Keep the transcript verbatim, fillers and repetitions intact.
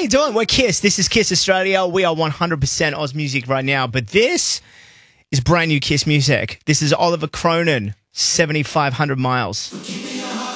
you doing? We're Kiss. This is Kiss Australia. We are one hundred percent Oz music right now, but this is brand new Kiss music. This is Oliver Cronin, seventy-five hundred miles.